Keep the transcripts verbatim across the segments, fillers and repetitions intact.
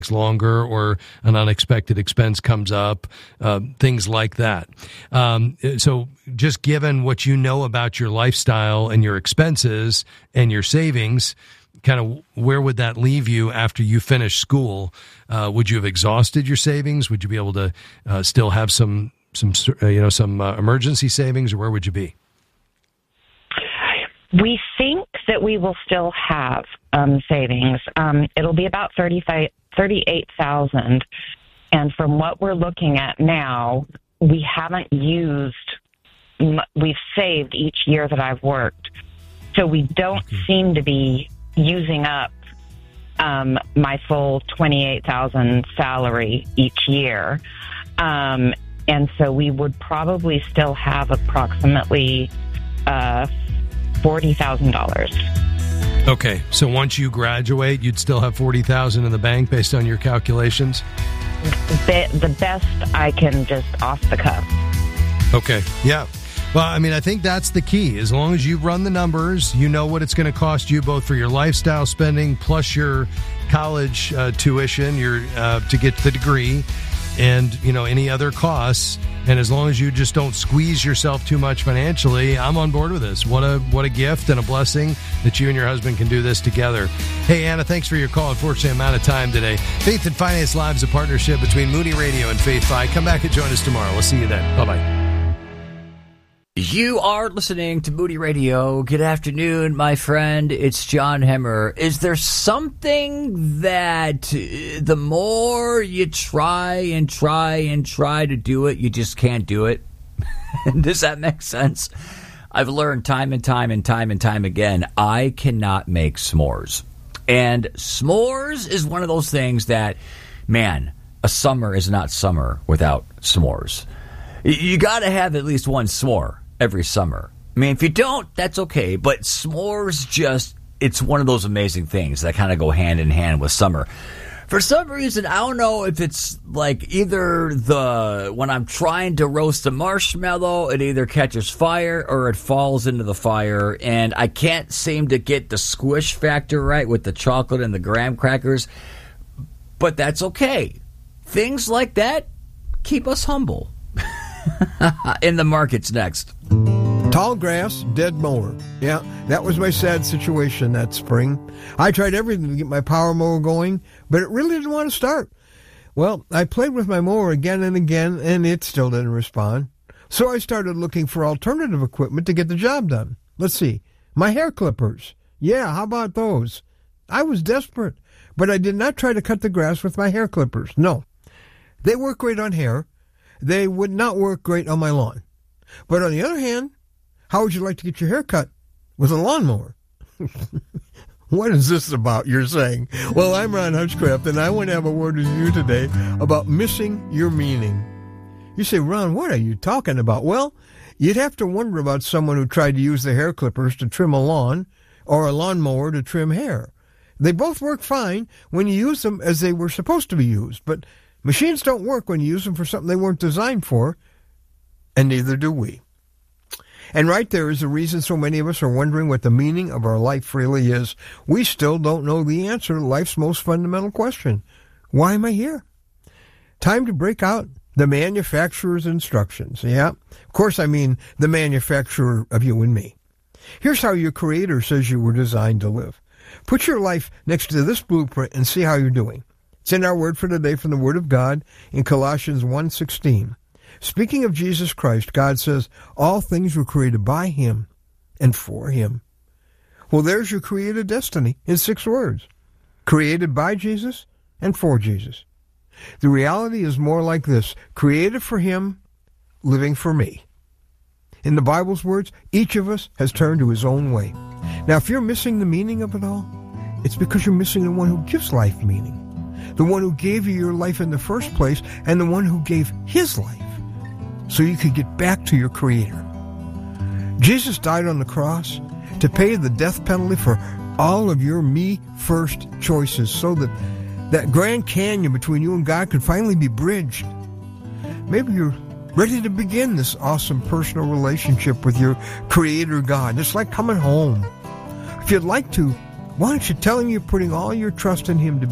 longer or an unexpected expense comes up, uh, things like that. Um, so just given what you know about your lifestyle and your expenses and your savings, kind of where would that leave you after you finish school? Uh, would you have exhausted your savings? Would you be able to uh, still have some, some uh, you know, some uh, emergency savings, or where would you be? We think that we will still have um, savings. Um, it'll be about thirty-five, thirty-eight thousand, and from what we're looking at now, we haven't used. We've saved each year that I've worked, so we don't okay. seem to be using up um, my full twenty-eight thousand salary each year, um, and so we would probably still have approximately Uh, forty thousand dollars. Okay, so once you graduate, you'd still have forty thousand dollars in the bank based on your calculations? The, the best I can just off the cuff. Okay, yeah. Well, I mean, I think that's the key. As long as you run the numbers, you know what it's going to cost you both for your lifestyle spending plus your college uh, tuition, your uh, to get the degree, and, you know, any other costs. And as long as you just don't squeeze yourself too much financially, I'm on board with this. What a what a gift and a blessing that you and your husband can do this together. Hey, Anna, thanks for your call. Unfortunately, I'm out of time today. Faith and Finance Live is a partnership between Moody Radio and Faith Fi. Come back and join us tomorrow. We'll see you then. Bye-bye. You are listening to Moody Radio. Good afternoon, my friend. It's John Hemmer. Is there something that the more you try and try and try to do it, you just can't do it? Does that make sense? I've learned time and time and time and time again, I cannot make s'mores. And s'mores is one of those things that, man, a summer is not summer without s'mores. You got to have at least one s'more every summer. I mean, if you don't, that's okay. But s'mores just, it's one of those amazing things that kind of go hand in hand with summer. For some reason, I don't know if it's like either the, when I'm trying to roast a marshmallow, it either catches fire or it falls into the fire. And I can't seem to get the squish factor right with the chocolate and the graham crackers. But that's okay. Things like that keep us humble. In the markets next. Tall grass, dead mower. Yeah, that was my sad situation that spring. I tried everything to get my power mower going, but it really didn't want to start. Well, I played with my mower again and again, and it still didn't respond. So I started looking for alternative equipment to get the job done. Let's see. My hair clippers. Yeah, how about those? I was desperate, but I did not try to cut the grass with my hair clippers. No. They work great on hair. They would not work great on my lawn. But on the other hand, how would you like to get your hair cut with a lawnmower? What is this about, you're saying? Well, I'm Ron Hutchcraft, and I want to have a word with you today about missing your meaning. You say, Ron, what are you talking about? Well, you'd have to wonder about someone who tried to use the hair clippers to trim a lawn or a lawnmower to trim hair. They both work fine when you use them as they were supposed to be used, but machines don't work when you use them for something they weren't designed for, and neither do we. And right there is the reason so many of us are wondering what the meaning of our life really is. We still don't know the answer to life's most fundamental question. Why am I here? Time to break out the manufacturer's instructions. Yeah, of course I mean the manufacturer of you and me. Here's how your Creator says you were designed to live. Put your life next to this blueprint and see how you're doing. It's in our word for today from the Word of God in Colossians one sixteen. Speaking of Jesus Christ, God says, all things were created by Him and for Him. Well, there's your created destiny in six words. Created by Jesus and for Jesus. The reality is more like this. Created for Him, living for me. In the Bible's words, each of us has turned to his own way. Now, if you're missing the meaning of it all, it's because you're missing the one who gives life meaning. The one who gave you your life in the first place, and the one who gave His life so you could get back to your Creator. Jesus died on the cross to pay the death penalty for all of your me-first choices so that that Grand Canyon between you and God could finally be bridged. Maybe you're ready to begin this awesome personal relationship with your Creator God. It's like coming home. If you'd like to, why don't you tell Him you're putting all your trust in Him to be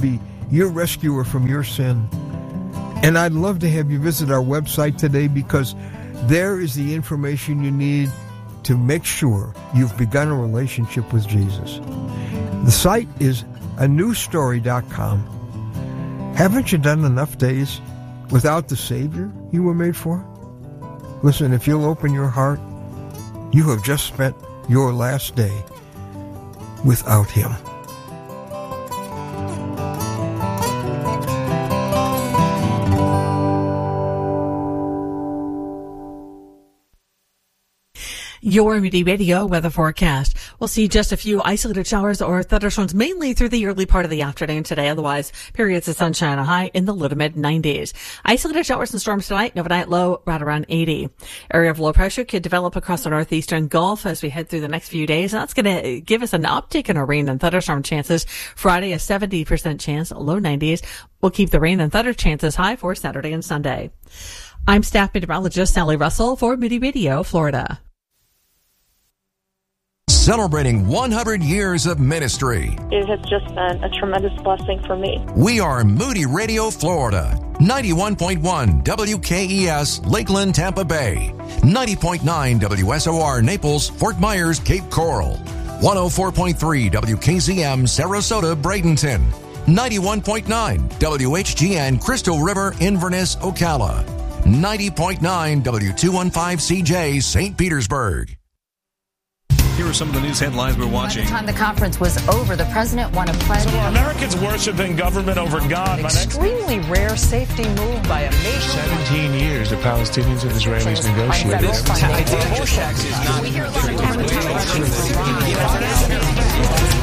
your rescuer from your sin. And I'd love to have you visit our website today, because there is the information you need to make sure you've begun a relationship with Jesus. The site is a new story dot com. Haven't you done enough days without the Savior you were made for? Listen, if you'll open your heart, you have just spent your last day without Him. Your Moody Radio weather forecast. We'll see just a few isolated showers or thunderstorms mainly through the early part of the afternoon today. Otherwise, periods of sunshine, a high in the low to mid nineties. Isolated showers and storms tonight, an overnight low right around eighty. Area of low pressure could develop across the northeastern Gulf as we head through the next few days. And that's going to give us an uptick in our rain and thunderstorm chances. Friday, a seventy percent chance, low nineties. We'll keep the rain and thunder chances high for Saturday and Sunday. I'm staff meteorologist Sally Russell for Moody Radio, Florida. Celebrating one hundred years of ministry. It has just been a tremendous blessing for me. We are Moody Radio Florida, ninety-one point one W K E S Lakeland, Tampa Bay, ninety point nine W S O R Naples, Fort Myers, Cape Coral, one oh four point three W K Z M Sarasota, Bradenton, ninety-one point nine W H G N Crystal River, Inverness, Ocala, ninety point nine W two fifteen C J Saint Petersburg. Here are some of the news headlines we're watching. By the time the conference was over, the president won a pledge. So are Americans worshiping government over God? Extremely rare safety move by a nation. Seventeen years the Palestinians and Israelis negotiated. We hear a lot of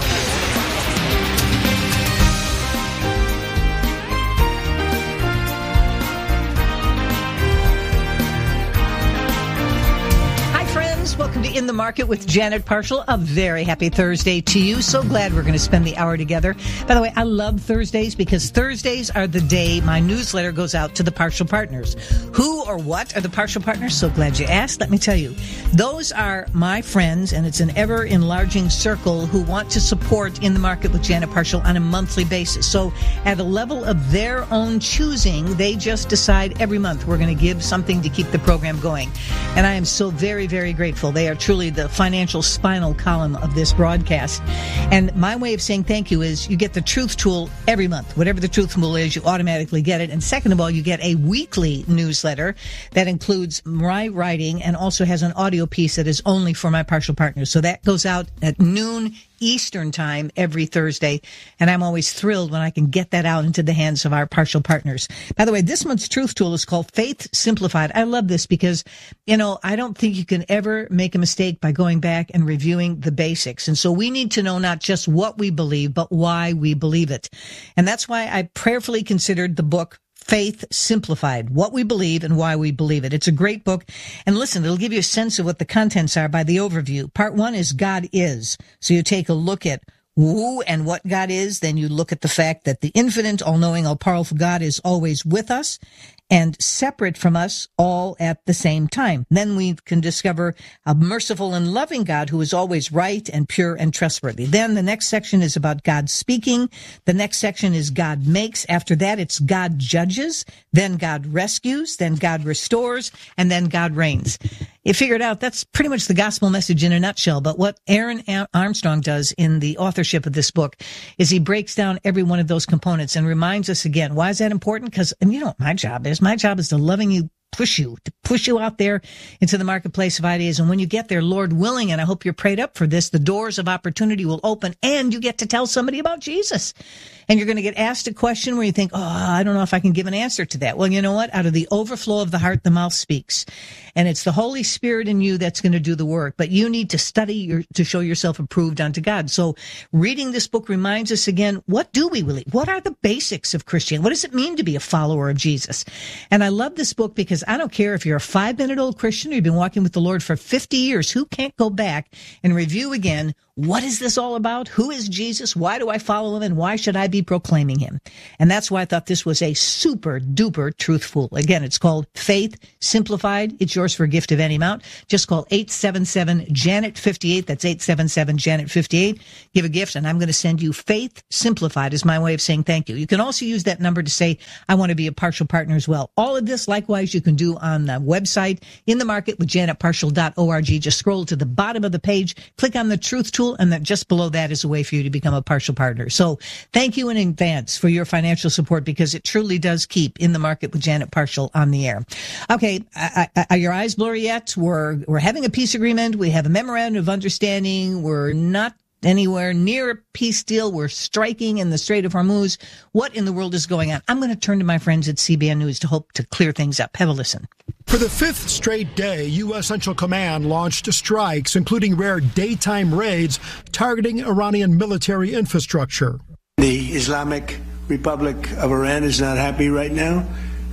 Welcome to In the Market with Janet Parshall. A very happy Thursday to you. So glad we're going to spend the hour together. By the way, I love Thursdays because Thursdays are the day my newsletter goes out to the Parshall Partners. Who or what are the Parshall Partners? So glad you asked. Let me tell you. Those are my friends, and it's an ever-enlarging circle who want to support In the Market with Janet Parshall on a monthly basis. So at a level of their own choosing, they just decide every month we're going to give something to keep the program going. And I am so very, very grateful. They are truly the financial spinal column of this broadcast. And my way of saying thank you is you get the Truth Tool every month. Whatever the Truth Tool is, you automatically get it. And second of all, you get a weekly newsletter that includes my writing and also has an audio piece that is only for my Parshall Partners. So that goes out at noon Eastern time every Thursday, and I'm always thrilled when I can get that out into the hands of our Parshall Partners. By the way, this month's Truth Tool is called Faith Simplified. I love this because, you know, I don't think you can ever make a mistake by going back and reviewing the basics. And so we need to know not just what we believe, but why we believe it. And that's why I prayerfully considered the book Faith Simplified, What We Believe and Why We Believe It. It's a great book. And listen, it'll give you a sense of what the contents are by the overview. Part one is God is. So you take a look at who and what God is. Then you look at the fact that the infinite, all-knowing, all-powerful God is always with us and separate from us all at the same time. Then we can discover a merciful and loving God who is always right and pure and trustworthy. Then the next section is about God speaking. The next section is God makes. After that, it's God judges. Then God rescues. Then God restores. And then God reigns. You figured out that's pretty much the gospel message in a nutshell. But what Aaron Armstrong does in the authorship of this book is he breaks down every one of those components and reminds us again. Why is that important? Because, and you know what my job is. My job is to loving you, push you, to push you out there into the marketplace of ideas. And when you get there, Lord willing, and I hope you're prayed up for this, the doors of opportunity will open and you get to tell somebody about Jesus. And you're going to get asked a question where you think, oh, I don't know if I can give an answer to that. Well, you know what? Out of the overflow of the heart, the mouth speaks. And it's the Holy Spirit in you that's going to do the work. But you need to study your, to show yourself approved unto God. So reading this book reminds us again, what do we believe? What are the basics of Christianity? What does it mean to be a follower of Jesus? And I love this book because I don't care if you're a five-minute-old Christian or you've been walking with the Lord for fifty years. Who can't go back and review again what is this all about? Who is Jesus? Why do I follow him? And why should I be proclaiming him? And that's why I thought this was a super duper truthful. Again, it's called Faith Simplified. It's yours for a gift of any amount. Just call eight seven seven Janet fifty-eight. That's eight seven seven Janet fifty-eight. Give a gift, and I'm going to send you Faith Simplified as my way of saying thank you. You can also use that number to say, I want to be a partial partner as well. All of this, likewise, you can do on the website, In the Market with Janet Partial dot org. Just scroll to the bottom of the page, click on the Truth Tool, and then just below that is a way for you to become a partial partner. So thank you in advance for your financial support, because it truly does keep In the Market with Janet Partial on the air. Okay, I, I, are your eyes blurry yet? We're, we're having a peace agreement. We have a memorandum of understanding. We're not anywhere near a peace deal. We're striking in the Strait of Hormuz. What in the world is going on? I'm going to turn to my friends at C B N News to hope to clear things up. Have a listen. For the fifth straight day, U S. Central Command launched strikes, including rare daytime raids targeting Iranian military infrastructure. The Islamic Republic of Iran is not happy right now.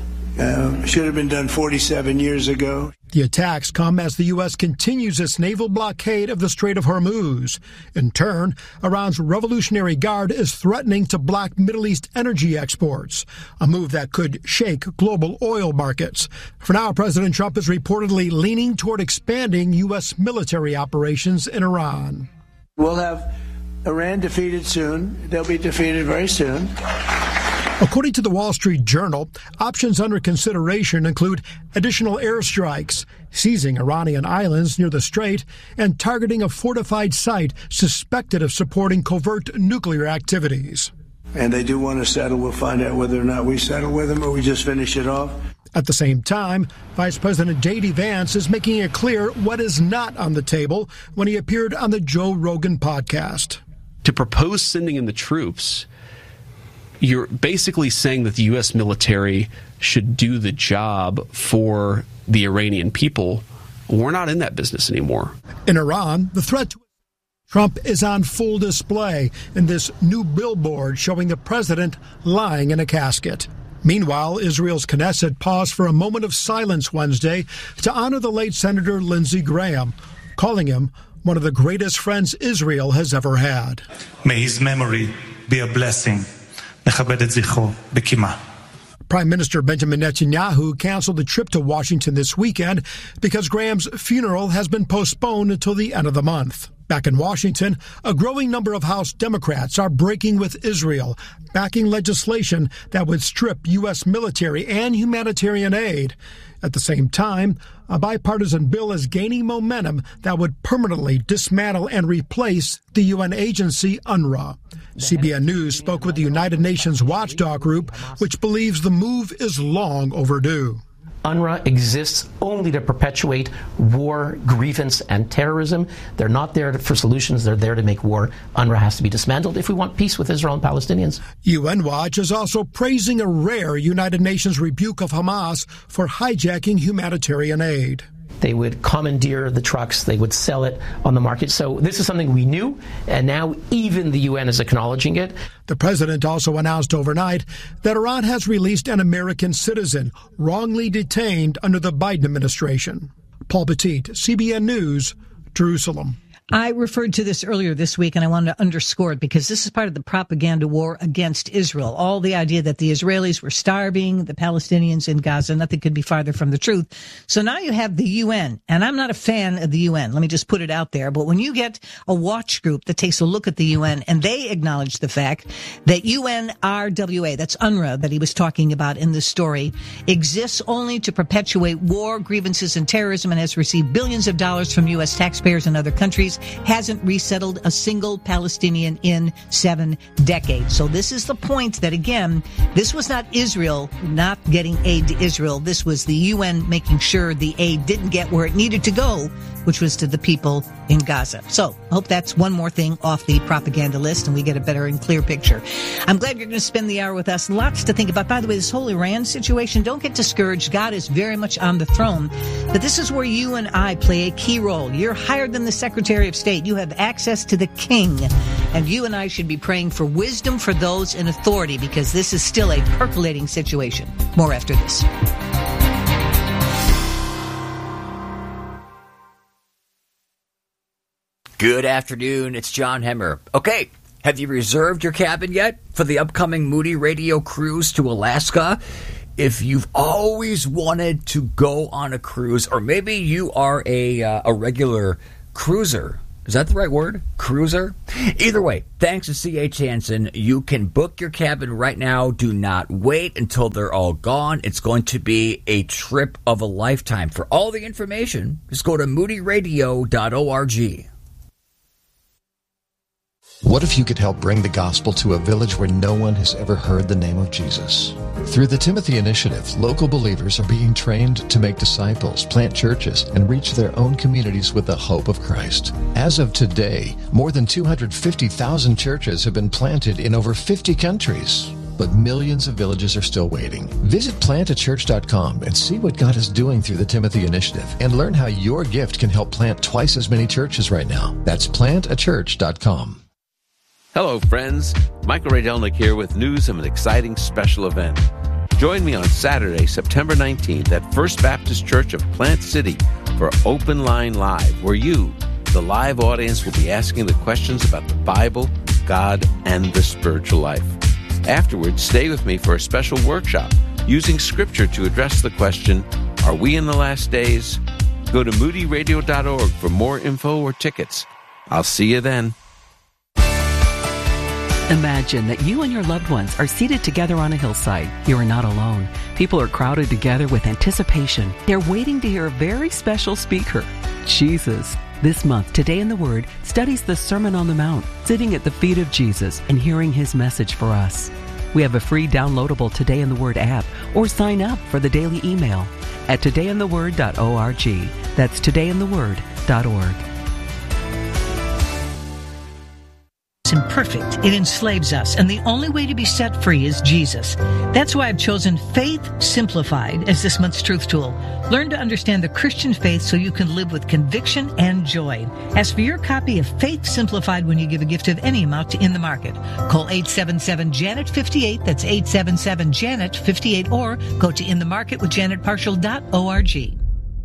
Uh, should have been done forty-seven years ago. The attacks come as the U S continues its naval blockade of the Strait of Hormuz. In turn, Iran's Revolutionary Guard is threatening to block Middle East energy exports, a move that could shake global oil markets. For now, President Trump is reportedly leaning toward expanding U S military operations in Iran. We'll have Iran defeated soon. They'll be defeated very soon. According to the Wall Street Journal, options under consideration include additional airstrikes, seizing Iranian islands near the strait, and targeting a fortified site suspected of supporting covert nuclear activities. And they do want to settle. We'll find out whether or not we settle with them or we just finish it off. At the same time, Vice President J D. Vance is making it clear what is not on the table when he appeared on the Joe Rogan podcast. To propose sending in the troops, you're basically saying that the U S military should do the job for the Iranian people. We're not in that business anymore. In Iran, the threat to Trump is on full display in this new billboard showing the president lying in a casket. Meanwhile, Israel's Knesset paused for a moment of silence Wednesday to honor the late Senator Lindsey Graham, calling him one of the greatest friends Israel has ever had. May his memory be a blessing. Prime Minister Benjamin Netanyahu canceled the trip to Washington this weekend because Graham's funeral has been postponed until the end of the month. Back in Washington, a growing number of House Democrats are breaking with Israel, backing legislation that would strip U S military and humanitarian aid. At the same time, a bipartisan bill is gaining momentum that would permanently dismantle and replace the U N agency UNRWA. C B N News spoke with the United Nations Watchdog Group, which believes the move is long overdue. UNRWA exists only to perpetuate war, grievance, and terrorism. They're not there for solutions. They're there to make war. UNRWA has to be dismantled if we want peace with Israel and Palestinians. U N Watch is also praising a rare United Nations rebuke of Hamas for hijacking humanitarian aid. They would commandeer the trucks. They would sell it on the market. So this is something we knew, and now even the U N is acknowledging it. The president also announced overnight that Iran has released an American citizen wrongly detained under the Biden administration. Paul Petit, C B N News, Jerusalem. I referred to this earlier this week, and I wanted to underscore it because this is part of the propaganda war against Israel. All the idea that the Israelis were starving the Palestinians in Gaza, nothing could be farther from the truth. So now you have the U N, and I'm not a fan of the U N. Let me just put it out there. But when you get a watch group that takes a look at the U N, and they acknowledge the fact that U N R W A, that's UNRWA that he was talking about in this story, exists only to perpetuate war, grievances, and terrorism, and has received billions of dollars from U S taxpayers and other countries, hasn't resettled a single Palestinian in seven decades. So this is the point that, again, this was not Israel not getting aid to Israel. This was the U N making sure the aid didn't get where it needed to go, which was to the people in Gaza. So I hope that's one more thing off the propaganda list and we get a better and clear picture. I'm glad you're going to spend the hour with us. Lots to think about. By the way, this whole Iran situation, don't get discouraged. God is very much on the throne. But this is where you and I play a key role. You're higher than the Secretary of State. You have access to the king. And you and I should be praying for wisdom for those in authority because this is still a percolating situation. More after this. Good afternoon. It's John Hemmer. Okay, have you reserved your cabin yet for the upcoming Moody Radio cruise to Alaska? If you've always wanted to go on a cruise, or maybe you are a uh, a regular cruiser. Is that the right word? Cruiser? Either way, thanks to C H. Hansen, you can book your cabin right now. Do not wait until they're all gone. It's going to be a trip of a lifetime. For all the information, just go to moody radio dot org. What if you could help bring the gospel to a village where no one has ever heard the name of Jesus? Through the Timothy Initiative, local believers are being trained to make disciples, plant churches, and reach their own communities with the hope of Christ. As of today, more than two hundred fifty thousand churches have been planted in over fifty countries. But millions of villages are still waiting. Visit plant a church dot com and see what God is doing through the Timothy Initiative and learn how your gift can help plant twice as many churches right now. That's plant a church dot com. Hello, friends. Michael Ray Delnick here with news of an exciting special event. Join me on Saturday, September nineteenth at First Baptist Church of Plant City for Open Line Live, where you, the live audience, will be asking the questions about the Bible, God, and the spiritual life. Afterwards, stay with me for a special workshop using Scripture to address the question, are we in the last days? Go to moody radio dot org for more info or tickets. I'll see you then. Imagine that you and your loved ones are seated together on a hillside. You are not alone. People are crowded together with anticipation. They're waiting to hear a very special speaker, Jesus. This month, Today in the Word studies the Sermon on the Mount, sitting at the feet of Jesus and hearing his message for us. We have a free downloadable Today in the Word app, or sign up for the daily email at today in the word dot org. That's today in the word dot org. Imperfect. It enslaves us, and the only way to be set free is Jesus. That's why I've chosen Faith Simplified as this month's truth tool. Learn to understand the Christian faith so you can live with conviction and joy. Ask for your copy of Faith Simplified when you give a gift of any amount to In the Market. Call eight seven seven, Janet fifty-eight. That's eight seven seven, Janet fifty-eight, or go to in the market with janet partial dot org.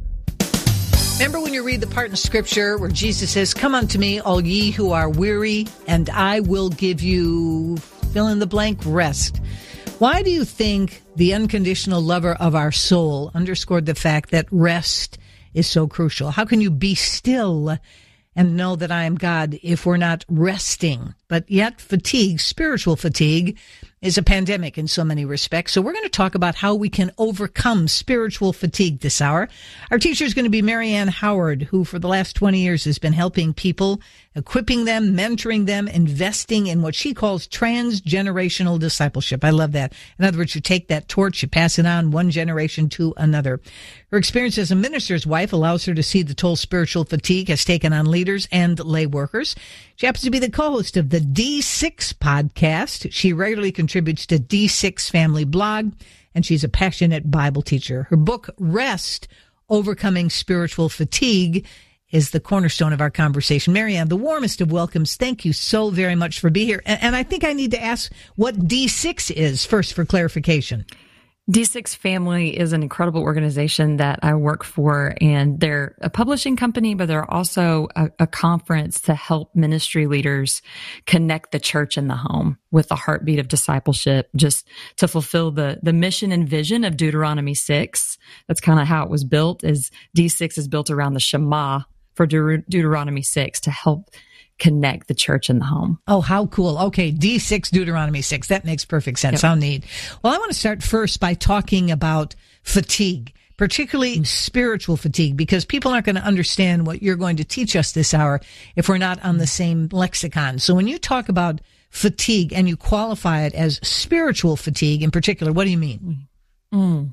Remember when you read the part in Scripture where Jesus says, "Come unto me, all ye who are weary, and I will give you," fill in the blank, rest. Why do you think the unconditional lover of our soul underscored the fact that rest is so crucial? How can you be still and know that I am God if we're not resting? But yet fatigue, spiritual fatigue, is a pandemic in so many respects. So we're going to talk about how we can overcome spiritual fatigue this hour. Our teacher is going to be Marianne Howard, who for the last twenty years has been helping people, equipping them, mentoring them, investing in what she calls transgenerational discipleship. I love that. In other words, you take that torch, you pass it on one generation to another. Her experience as a minister's wife allows her to see the toll spiritual fatigue has taken on leaders and lay workers. She happens to be the co-host of the D six podcast. She regularly contributes to D six Family Blog, and she's a passionate Bible teacher. Her book, Rest, Overcoming Spiritual Fatigue, is the cornerstone of our conversation. Marianne, the warmest of welcomes. Thank you so very much for being here. And, and I think I need to ask what D six is first for clarification. D six Family is an incredible organization that I work for, and they're a publishing company, but they're also a, a conference to help ministry leaders connect the church and the home with the heartbeat of discipleship, just to fulfill the, the mission and vision of Deuteronomy six. That's kind of how it was built. Is D six is built around the Shema for Deut- Deuteronomy six to help connect the church and the home. Oh, how cool. Okay, D six, Deuteronomy six. That makes perfect sense. Yep. How neat. Well, I want to start first by talking about fatigue, particularly spiritual fatigue, because people aren't going to understand what you're going to teach us this hour if we're not on the same lexicon. So when you talk about fatigue and you qualify it as spiritual fatigue in particular, what do you mean? Mm.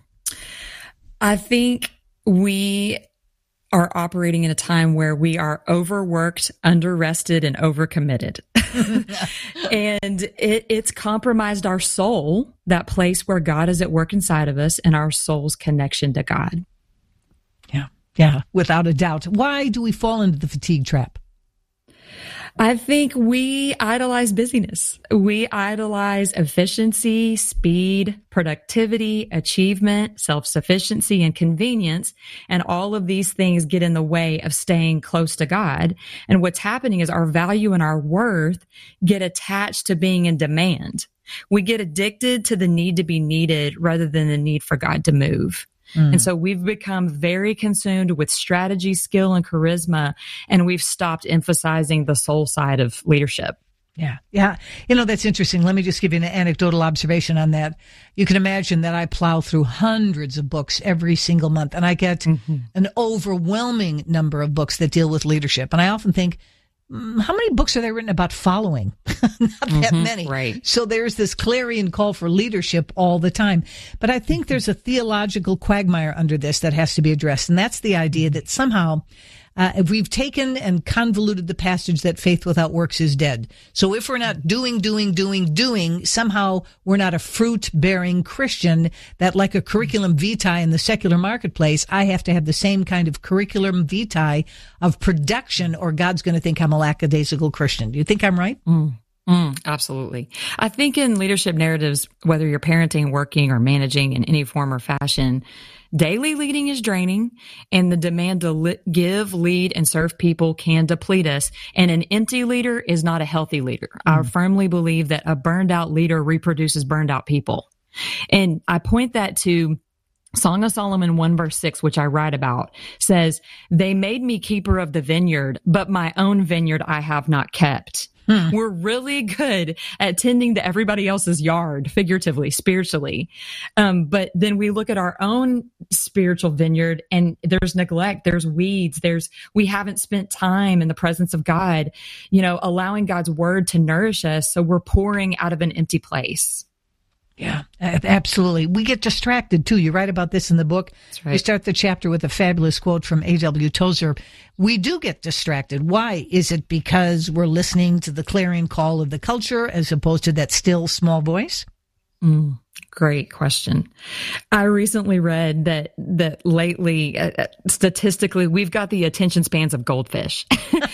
I think we are operating in a time where we are overworked, under-rested, and overcommitted. And it, it's compromised our soul, that place where God is at work inside of us, and our soul's connection to God. Yeah, yeah, without a doubt. Why do we fall into the fatigue trap? I think we idolize busyness. We idolize efficiency, speed, productivity, achievement, self-sufficiency, and convenience. And all of these things get in the way of staying close to God. And what's happening is our value and our worth get attached to being in demand. We get addicted to the need to be needed rather than the need for God to move. Mm. And so we've become very consumed with strategy, skill, and charisma, and we've stopped emphasizing the soul side of leadership. Yeah. Yeah. You know, that's interesting. Let me just give you an anecdotal observation on that. You can imagine that I plow through hundreds of books every single month, and I get mm-hmm. an overwhelming number of books that deal with leadership. And I often think, how many books are there written about following? Not mm-hmm, that many. Right. So there's this clarion call for leadership all the time. But I think there's a theological quagmire under this that has to be addressed. And that's the idea that somehow uh, if we've taken and convoluted the passage that faith without works is dead. So if we're not doing, doing, doing, doing, somehow we're not a fruit-bearing Christian, that like a curriculum vitae in the secular marketplace, I have to have the same kind of curriculum vitae of production or God's going to think I'm a lackadaisical Christian. Do you think I'm right? Mm. Mm, absolutely. I think in leadership narratives, whether you're parenting, working, or managing in any form or fashion, daily leading is draining, and the demand to li- give, lead, and serve people can deplete us. And an empty leader is not a healthy leader. Mm. I firmly believe that a burned out leader reproduces burned out people. And I point that to Song of Solomon one verse six, which I write about, says, "They made me keeper of the vineyard, but my own vineyard I have not kept." Hmm. We're really good at tending to everybody else's yard, figuratively, spiritually. Um, but then we look at our own spiritual vineyard and there's neglect, there's weeds, there's, we haven't spent time in the presence of God, you know, allowing God's word to nourish us. So we're pouring out of an empty place. Yeah, absolutely. We get distracted too. You write about this in the book. That's right. You start the chapter with a fabulous quote from A W Tozer. We do get distracted. Why? Is it because we're listening to the clarion call of the culture as opposed to that still small voice? Mm, great question. I recently read that that lately, uh, statistically, we've got the attention spans of goldfish.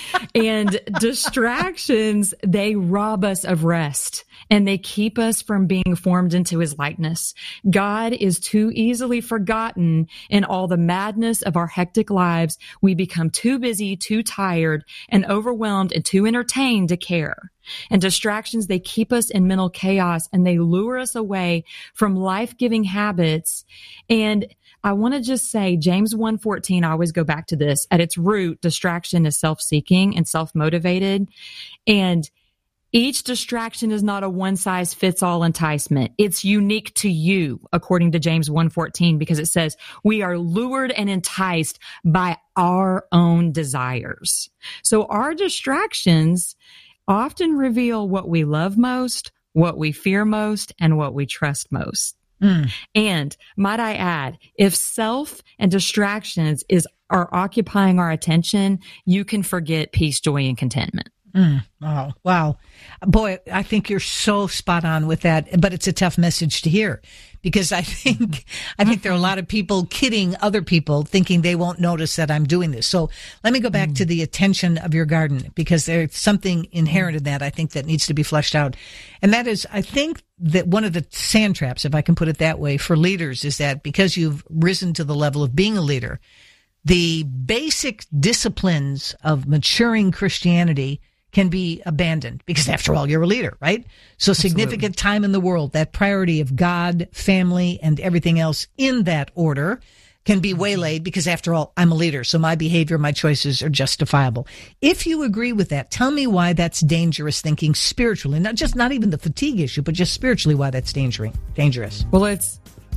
And distractions, they rob us of rest and they keep us from being formed into his likeness. God is too easily forgotten in all the madness of our hectic lives. We become too busy, too tired, and overwhelmed and too entertained to care. And distractions, they keep us in mental chaos and they lure us away from life-giving habits. And I want to just say, James one fourteen, I always go back to this. At its root, distraction is self-seeking and self-motivated. And each distraction is not a one-size-fits-all enticement. It's unique to you, according to James one fourteen, because it says, we are lured and enticed by our own desires. So our distractions often reveal what we love most, what we fear most, and what we trust most. Mm. And might I add, if self and distractions is are occupying our attention, you can forget peace, joy, and contentment. Mm. Oh, wow. Boy, I think you're so spot on with that, but it's a tough message to hear because I think, I think there are a lot of people kidding other people thinking they won't notice that I'm doing this. So let me go back mm. to the attention of your garden because there's something inherent in that I think that needs to be fleshed out. And that is, I think that one of the sand traps, if I can put it that way, for leaders is that because you've risen to the level of being a leader, the basic disciplines of maturing Christianity can be abandoned because after all, you're a leader, right? So significant Absolutely. Time in the world, that priority of God, family, and everything else in that order can be waylaid because after all, I'm a leader. So my behavior, my choices are justifiable. If you agree with that, tell me why that's dangerous thinking spiritually, not just, not even the fatigue issue, but just spiritually why that's dangerous. dangerous. Well, it's,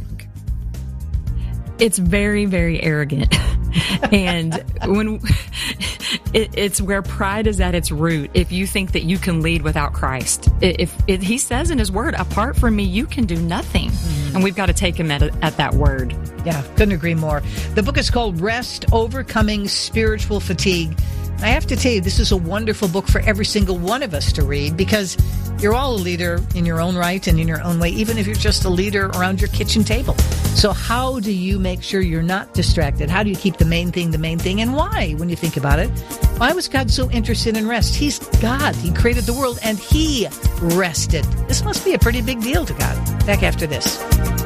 it's very, very arrogant. And when it, it's where pride is at its root. If you think that you can lead without Christ, if, if he says in his word, apart from me, you can do nothing. Mm. And we've got to take him at, at that word. Yeah, couldn't agree more. The book is called Rest, Overcoming Spiritual Fatigue. I have to tell you, this is a wonderful book for every single one of us to read because you're all a leader in your own right and in your own way, even if you're just a leader around your kitchen table. So how do you make sure you're not distracted? How do you keep the main thing the main thing? And why, when you think about it? Why was God so interested in rest? He's God. He created the world and he rested. This must be a pretty big deal to God. Back after this.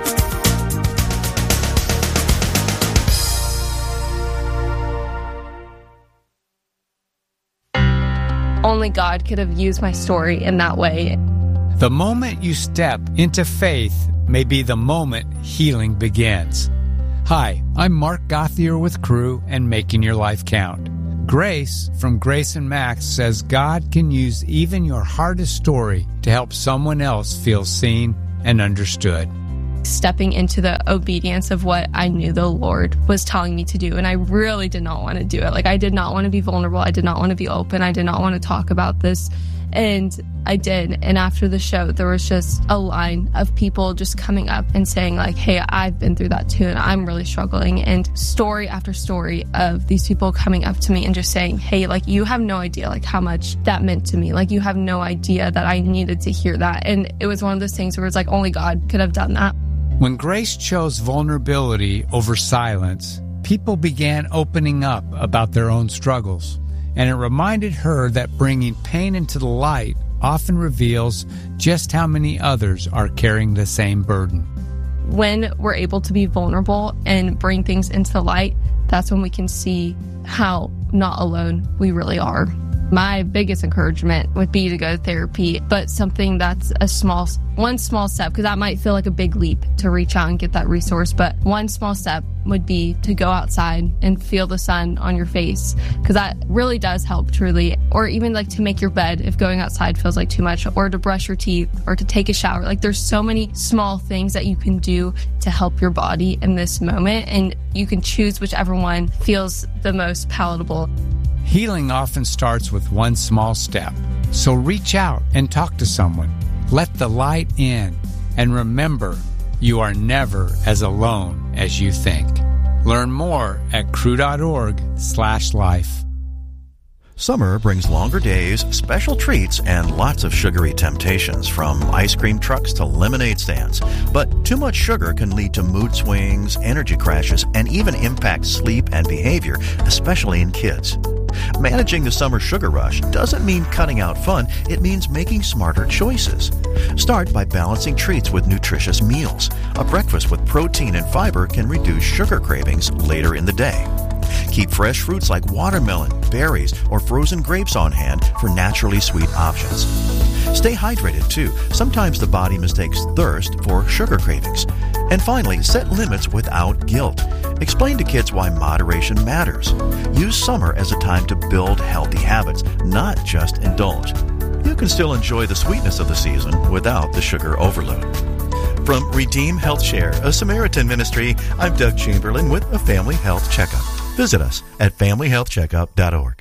Only God could have used my story in that way. The moment you step into faith may be the moment healing begins. Hi, I'm Mark Gothier with Crew and Making Your Life Count. Grace from Grace and Max says God can use even your hardest story to help someone else feel seen and understood. Stepping into the obedience of what I knew the Lord was telling me to do. And I really did not want to do it. Like, I did not want to be vulnerable. I did not want to be open. I did not want to talk about this. And I did. And after the show, there was just a line of people just coming up and saying like, hey, I've been through that too. And I'm really struggling. And story after story of these people coming up to me and just saying, hey, like, you have no idea like how much that meant to me. Like, you have no idea that I needed to hear that. And it was one of those things where it's like, only God could have done that. When Grace chose vulnerability over silence, people began opening up about their own struggles, and it reminded her that bringing pain into the light often reveals just how many others are carrying the same burden. When we're able to be vulnerable and bring things into the light, that's when we can see how not alone we really are. My biggest encouragement would be to go to therapy, but something that's a small, one small step, because that might feel like a big leap to reach out and get that resource, but one small step would be to go outside and feel the sun on your face, because that really does help, truly. Or even like to make your bed if going outside feels like too much, or to brush your teeth, or to take a shower. Like, there's so many small things that you can do to help your body in this moment, and you can choose whichever one feels the most palatable. Healing often starts with one small step. So reach out and talk to someone. Let the light in. And remember, you are never as alone as you think. Learn more at crew.org slash life. Summer brings longer days, special treats, and lots of sugary temptations, from ice cream trucks to lemonade stands. But too much sugar can lead to mood swings, energy crashes, and even impact sleep and behavior, especially in kids. Managing the summer sugar rush doesn't mean cutting out fun. It means making smarter choices. Start by balancing treats with nutritious meals. A breakfast with protein and fiber can reduce sugar cravings later in the day. Keep fresh fruits like watermelon, berries, or frozen grapes on hand for naturally sweet options. Stay hydrated, too. Sometimes the body mistakes thirst for sugar cravings. And finally, set limits without guilt. Explain to kids why moderation matters. Use summer as a time to build healthy habits, not just indulge. You can still enjoy the sweetness of the season without the sugar overload. From Redeem Health Share, a Samaritan ministry, I'm Doug Chamberlain with a Family Health Checkup. Visit us at family health checkup dot org.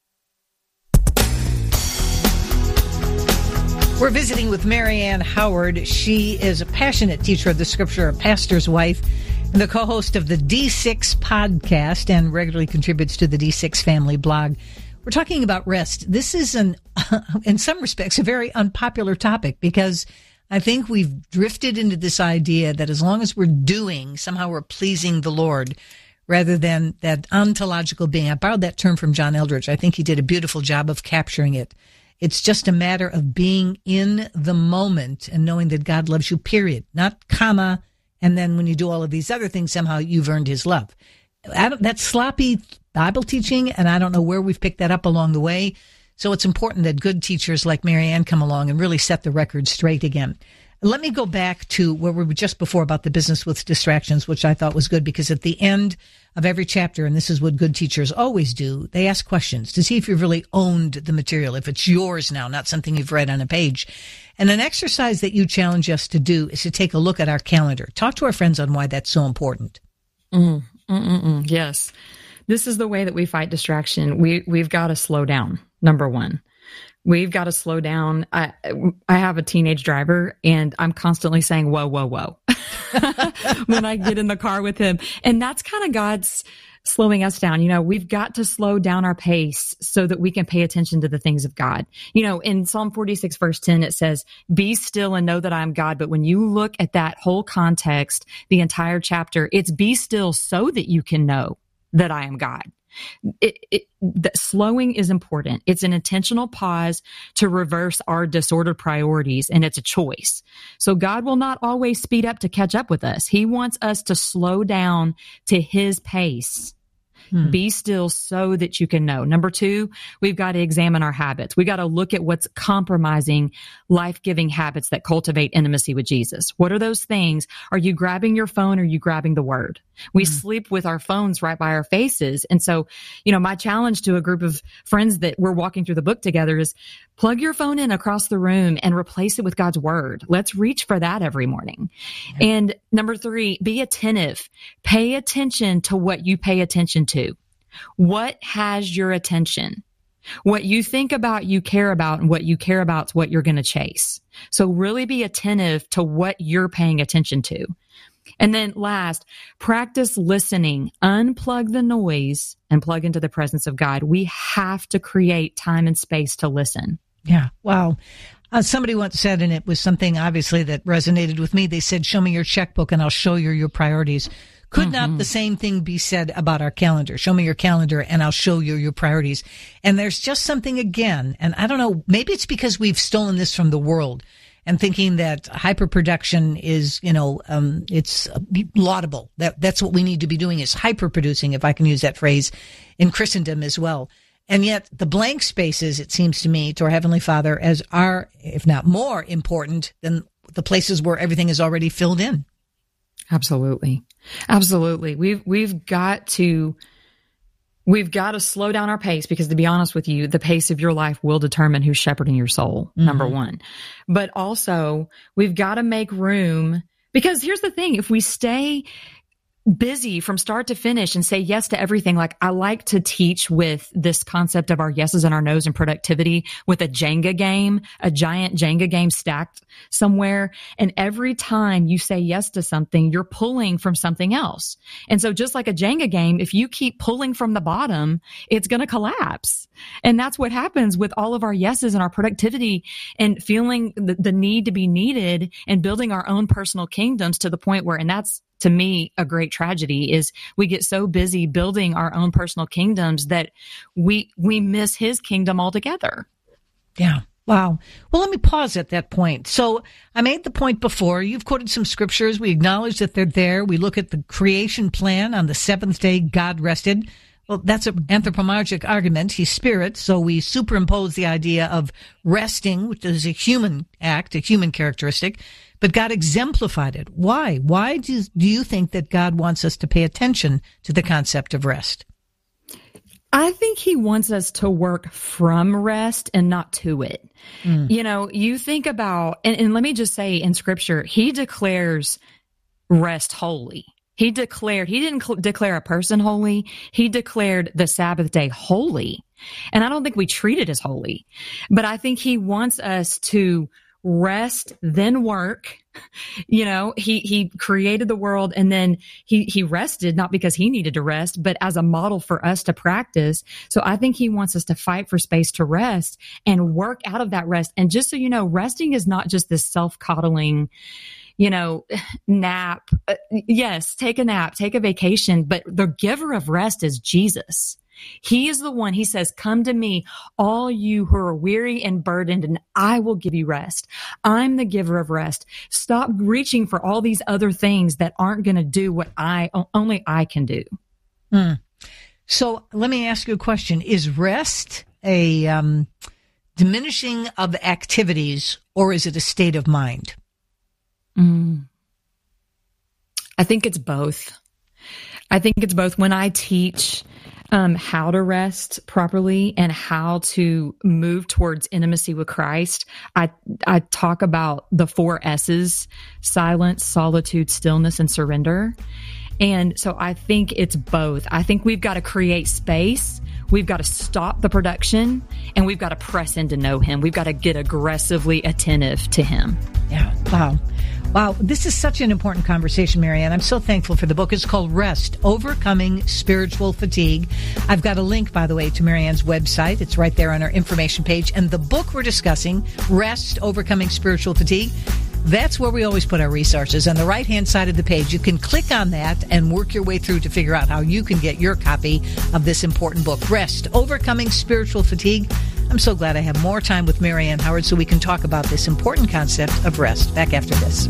We're visiting with Marianne Howard. She is a passionate teacher of the scripture, a pastor's wife, and the co-host of the D six podcast, and regularly contributes to the D six Family blog. We're talking about rest. This is, an, in some respects, a very unpopular topic, because I think we've drifted into this idea that as long as we're doing, somehow we're pleasing the Lord, rather than that ontological being. I borrowed that term from John Eldridge. I think he did a beautiful job of capturing it. It's just a matter of being in the moment and knowing that God loves you, period. Not comma, and then when you do all of these other things, somehow you've earned his love. I don't, that's sloppy Bible teaching, and I don't know where we've picked that up along the way. So it's important that good teachers like Marianne come along and really set the record straight again. Let me go back to where we were just before about the business with distractions, which I thought was good, because at the end of every chapter, and this is what good teachers always do, they ask questions to see if you've really owned the material, if it's yours now, not something you've read on a page. And an exercise that you challenge us to do is to take a look at our calendar. Talk to our friends on why that's so important. Mm, mm, mm, mm, yes. This is the way that we fight distraction. We, we've got to slow down, number one. We've got to slow down. I, I have a teenage driver, and I'm constantly saying, whoa, whoa, whoa, when I get in the car with him. And that's kind of God's slowing us down. You know, we've got to slow down our pace so that we can pay attention to the things of God. You know, in Psalm forty-six, verse ten, it says, be still and know that I am God. But when you look at that whole context, the entire chapter, it's be still so that you can know that I am God. It, it, the slowing is important. It's an intentional pause to reverse our disordered priorities, and it's a choice. So God will not always speed up to catch up with us. He wants us to slow down to his pace. Hmm. Be still so that you can know. Number two, we've got to examine our habits. We got to look at what's compromising life-giving habits that cultivate intimacy with Jesus. What are those things? Are you grabbing your phone or are you grabbing the word? We hmm. sleep with our phones right by our faces. And so, you know, my challenge to a group of friends that we're walking through the book together is plug your phone in across the room and replace it with God's word. Let's reach for that every morning. Yeah. And number three, be attentive. Pay attention to what you pay attention to. What has your attention? What you think about, you care about, and what you care about is what you're going to chase. So really be attentive to what you're paying attention to. And then last, practice listening. Unplug the noise and plug into the presence of God. We have to create time and space to listen. Yeah. Wow. Uh, somebody once said, and it was something obviously that resonated with me, they said, show me your checkbook and I'll show you your priorities. Could mm-hmm. not the same thing be said about our calendar? Show me your calendar and I'll show you your priorities. And there's just something again, and I don't know, maybe it's because we've stolen this from the world and thinking that hyperproduction is, you know, um, it's laudable. That that's what we need to be doing is hyperproducing, if I can use that phrase, in Christendom as well. And yet the blank spaces, it seems to me, to our Heavenly Father as are, if not more important than the places where everything is already filled in. Absolutely. Absolutely. We've, we've got to, we've got to slow down our pace because, to be honest with you, the pace of your life will determine who's shepherding your soul, mm-hmm. number one. But also we've got to make room, because here's the thing. If we stay busy from start to finish and say yes to everything. Like I like to teach with this concept of our yeses and our nos and productivity with a Jenga game, a giant Jenga game stacked somewhere. And every time you say yes to something, you're pulling from something else. And so just like a Jenga game, if you keep pulling from the bottom, it's going to collapse. And that's what happens with all of our yeses and our productivity and feeling the, the need to be needed and building our own personal kingdoms to the point where, and that's, to me, a great tragedy is we get so busy building our own personal kingdoms that we we miss his kingdom altogether. Yeah. Wow. Well, let me pause at that point. So I made the point before. You've quoted some scriptures. We acknowledge that they're there. We look at the creation plan. On the seventh day, God rested. Well, that's an anthropomorphic argument. He's spirit. So we superimpose the idea of resting, which is a human act, a human characteristic. But God exemplified it. Why? Why do, do you think that God wants us to pay attention to the concept of rest? I think he wants us to work from rest and not to it. Mm. You know, you think about, and, and let me just say in scripture, he declares rest holy. He declared, he didn't cl- declare a person holy. He declared the Sabbath day holy. And I don't think we treat it as holy, but I think he wants us to rest, then work. You know, he, he created the world and then he, he rested, not because he needed to rest, but as a model for us to practice. So I think he wants us to fight for space to rest and work out of that rest. And just so you know, resting is not just this self-coddling, you know, nap. Uh, yes, take a nap, take a vacation, but the giver of rest is Jesus. He is the one, he says, come to me, all you who are weary and burdened, and I will give you rest. I'm the giver of rest. Stop reaching for all these other things that aren't going to do what I, only I can do. Mm. So let me ask you a question. Is rest a um, diminishing of activities, or is it a state of mind? Mm. I think it's both. I think it's both. When I teach Um, how to rest properly and how to move towards intimacy with Christ, I I talk about the four S's: silence, solitude, stillness, and surrender. And so I think it's both. I think we've got to create space. We've got to stop the production, and we've got to press in to know him. We've got to get aggressively attentive to him. Yeah. Wow. Wow, this is such an important conversation, Marianne. I'm so thankful for the book. It's called Rest, Overcoming Spiritual Fatigue. I've got a link, by the way, to Marianne's website. It's right there on our information page. And the book we're discussing, Rest, Overcoming Spiritual Fatigue, that's where we always put our resources. On the right-hand side of the page, you can click on that and work your way through to figure out how you can get your copy of this important book, Rest, Overcoming Spiritual Fatigue. I'm so glad I have more time with Marianne Howard so we can talk about this important concept of rest. Back after this.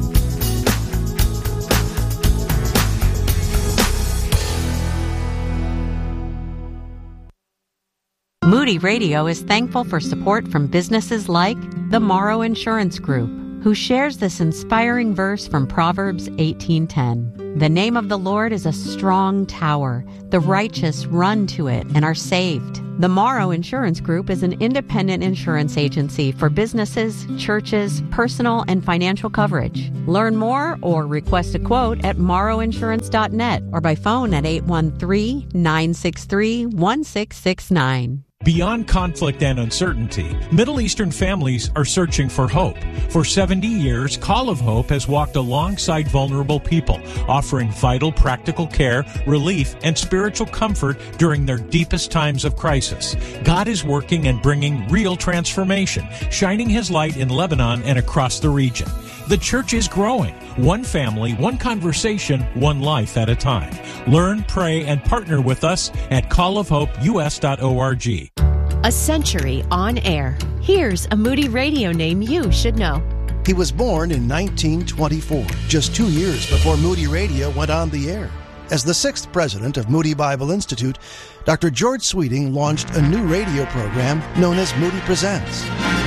Moody Radio is thankful for support from businesses like the Morrow Insurance Group, who shares this inspiring verse from Proverbs eighteen ten. The name of the Lord is a strong tower. The righteous run to it and are saved. The Morrow Insurance Group is an independent insurance agency for businesses, churches, personal, and financial coverage. Learn more or request a quote at morrow insurance dot net or by phone at eight one three, nine six three, one six six nine. Beyond conflict and uncertainty, Middle Eastern families are searching for hope. For seventy years, Call of Hope has walked alongside vulnerable people, offering vital practical care, relief, and spiritual comfort during their deepest times of crisis. God is working and bringing real transformation, shining His light in Lebanon and across the region. The church is growing, one family, one conversation, one life at a time. Learn, pray, and partner with us at call of hope u s dot org. A century on air. Here's a Moody Radio name you should know. He was born in nineteen twenty-four, just two years before Moody Radio went on the air. As the sixth president of Moody Bible Institute, Doctor George Sweeting launched a new radio program known as Moody Presents.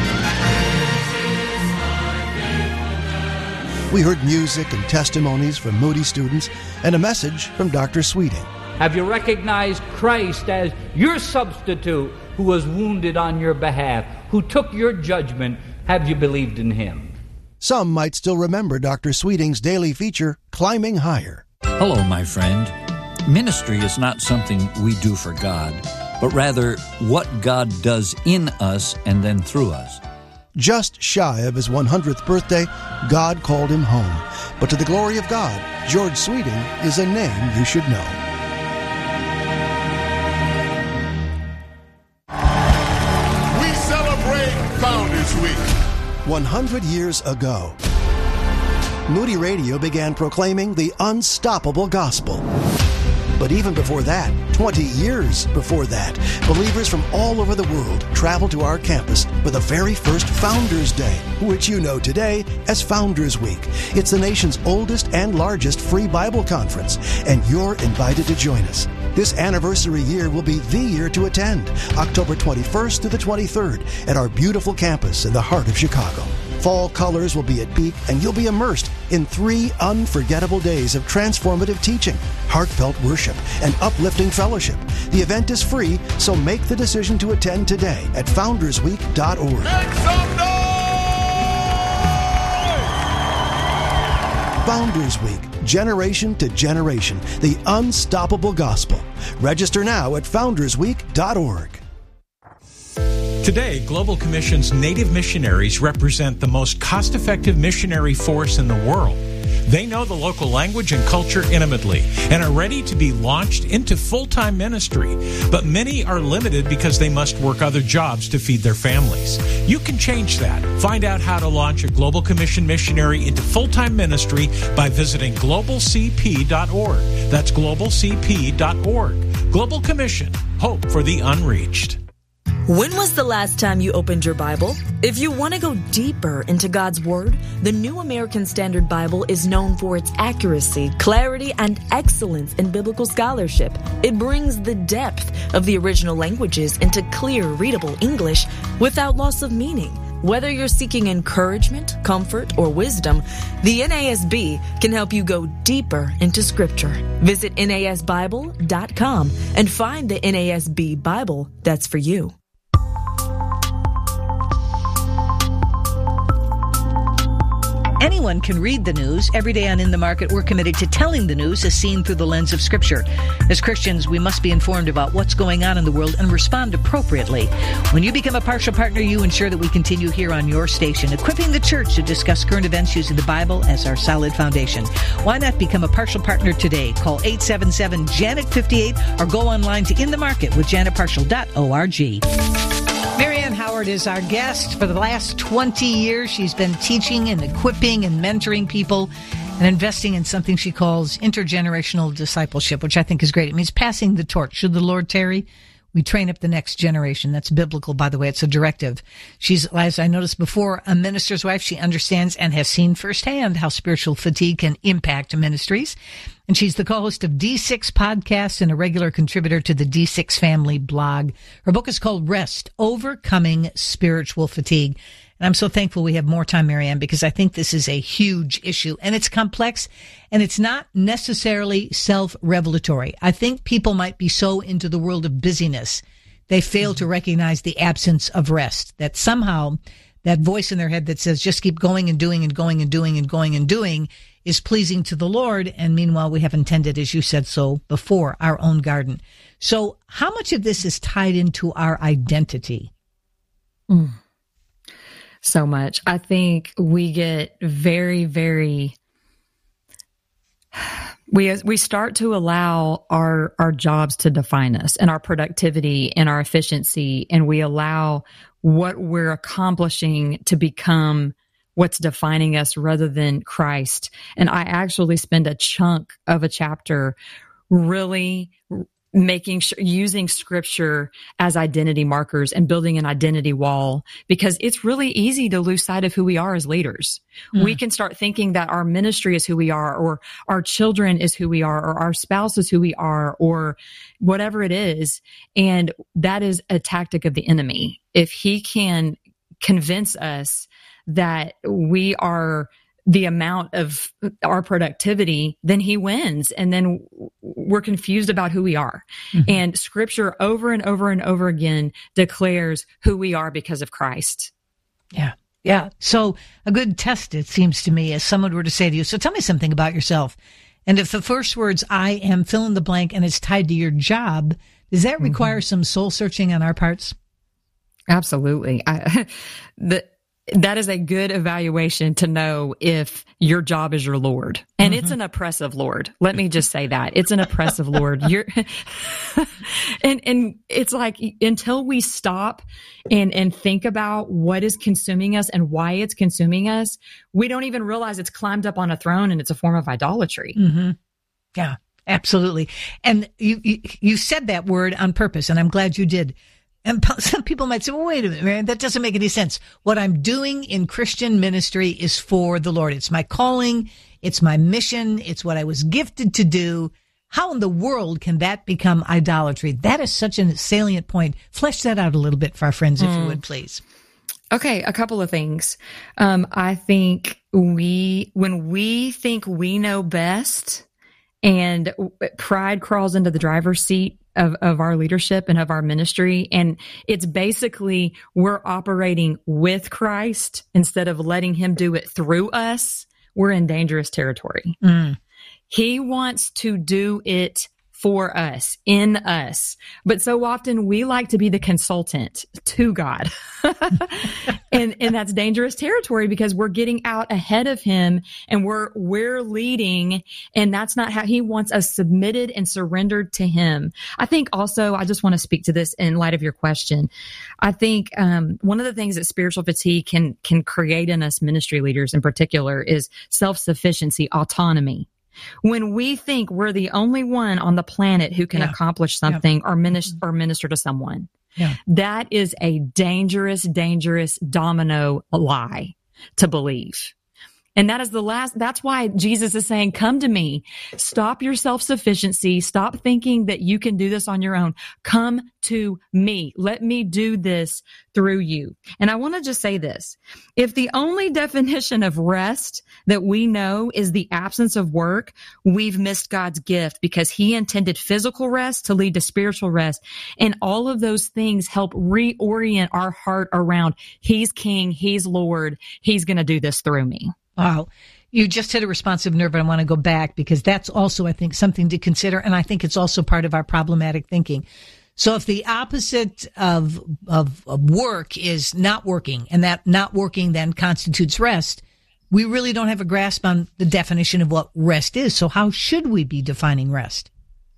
We heard music and testimonies from Moody students and a message from Doctor Sweeting. Have you recognized Christ as your substitute who was wounded on your behalf, who took your judgment? Have you believed in Him? Some might still remember Doctor Sweeting's daily feature, Climbing Higher. Hello, my friend. Ministry is not something we do for God, but rather what God does in us and then through us. Just shy of his one hundredth birthday, God called him home. But to the glory of God, George Sweeting is a name you should know. We celebrate Founders Week. one hundred years ago, Moody Radio began proclaiming the unstoppable gospel. But even before that, twenty years before that, believers from all over the world traveled to our campus for the very first Founders Day, which you know today as Founders Week. It's the nation's oldest and largest free Bible conference, and you're invited to join us. This anniversary year will be the year to attend, October twenty-first to the twenty-third, at our beautiful campus in the heart of Chicago. Fall colors will be at peak, and you'll be immersed in three unforgettable days of transformative teaching, heartfelt worship, and uplifting fellowship. The event is free, so make the decision to attend today at founders week dot org. Make some noise! Founders Week, generation to generation, the unstoppable gospel. Register now at founders week dot org. Today, Global Commission's Native missionaries represent the most cost-effective missionary force in the world. They know the local language and culture intimately and are ready to be launched into full-time ministry. But many are limited because they must work other jobs to feed their families. You can change that. Find out how to launch a Global Commission missionary into full-time ministry by visiting global c p dot org. That's global c p dot org. Global Commission, hope for the unreached. When was the last time you opened your Bible? If you want to go deeper into God's Word, the New American Standard Bible is known for its accuracy, clarity, and excellence in biblical scholarship. It brings the depth of the original languages into clear, readable English without loss of meaning. Whether you're seeking encouragement, comfort, or wisdom, the N A S B can help you go deeper into Scripture. Visit N A S Bible dot com and find the N A S B Bible that's for you. anyone can read the news. Every day on In the Market, we're committed to telling the news as seen through the lens of Scripture. As Christians, we must be informed about what's going on in the world and respond appropriately. When you become a partial partner, you ensure that we continue here on your station, equipping the church to discuss current events using the Bible as our solid foundation. Why not become a partial partner today? Call eight seven seven, Janet fifty-eight or go online to in the market with janet partial dot org. Marianne Howard is our guest. For the last twenty years, she's been teaching and equipping and mentoring people and investing in something she calls intergenerational discipleship, which I think is great. It means passing the torch. Should the Lord tarry, we train up the next generation. That's biblical, by the way. It's a directive. She's, as I noticed before, a minister's wife. She understands and has seen firsthand how spiritual fatigue can impact ministries. And she's the co-host of D six Podcasts and a regular contributor to the D six Family blog. Her book is called Rest, Overcoming Spiritual Fatigue. And I'm so thankful we have more time, Marianne, because I think this is a huge issue. And it's complex, and it's not necessarily self-revelatory. I think people might be so into the world of busyness, they fail to recognize the absence of rest, that somehow that voice in their head that says, just keep going and doing and going and doing and going and doing is pleasing to the Lord. And meanwhile, we haven't tended, as you said so before, our own garden. So how much of this is tied into our identity? Mm. So much. I think we get very, very, we we start to allow our our jobs to define us and our productivity and our efficiency, and we allow what we're accomplishing to become what's defining us rather than Christ. And I actually spend a chunk of a chapter really making sure, using scripture as identity markers and building an identity wall, because it's really easy to lose sight of who we are as leaders. Mm. We can start thinking that our ministry is who we are, or our children is who we are, or our spouse is who we are, or whatever it is. And that is a tactic of the enemy. If he can convince us that we are the amount of our productivity, then he wins. And then we're confused about who we are. Mm-hmm. And scripture over and over and over again declares who we are because of Christ. Yeah. Yeah. So a good test, it seems to me, as someone were to say to you, so tell me something about yourself. And if the first words, I am fill in the blank, and it's tied to your job, does that mm-hmm. require some soul searching on our parts? Absolutely. I, the, That is a good evaluation to know if your job is your Lord. And mm-hmm. it's an oppressive Lord. Let me just say that. It's an oppressive Lord. You're and and it's like until we stop and and think about what is consuming us and why it's consuming us, we don't even realize it's climbed up on a throne and it's a form of idolatry. Mm-hmm. Yeah, absolutely. And you, you you said that word on purpose, and I'm glad you did. And some people might say, well, wait a minute, man, that doesn't make any sense. What I'm doing in Christian ministry is for the Lord. It's my calling. It's my mission. It's what I was gifted to do. How in the world can that become idolatry? That is such a salient point. Flesh that out a little bit for our friends, if mm. you would, please. Okay, a couple of things. Um, I think we, when we think we know best and pride crawls into the driver's seat Of, of our leadership and of our ministry. And it's basically we're operating with Christ instead of letting him do it through us. We're in dangerous territory. Mm. He wants to do it for us, in us. But so often we like to be the consultant to God. and and that's dangerous territory because we're getting out ahead of him and we're we're leading, and that's not how he wants us submitted and surrendered to him. I think also, I just want to speak to this in light of your question. I think um, one of the things that spiritual fatigue can can create in us ministry leaders in particular is self-sufficiency, autonomy. When we think we're the only one on the planet who can yeah. accomplish something yeah. or, minister, or minister to someone, yeah. that is a dangerous, dangerous domino lie to believe. And that is the last, that's why Jesus is saying, come to me, stop your self-sufficiency, stop thinking that you can do this on your own. Come to me. Let me do this through you. And I want to just say this. If the only definition of rest that we know is the absence of work, we've missed God's gift, because he intended physical rest to lead to spiritual rest. And all of those things help reorient our heart around he's King, he's Lord, he's going to do this through me. Wow. You just hit a responsive nerve, and I want to go back because that's also, I think, something to consider. And I think it's also part of our problematic thinking. So if the opposite of, of, of work is not working, and that not working then constitutes rest, we really don't have a grasp on the definition of what rest is. So how should we be defining rest?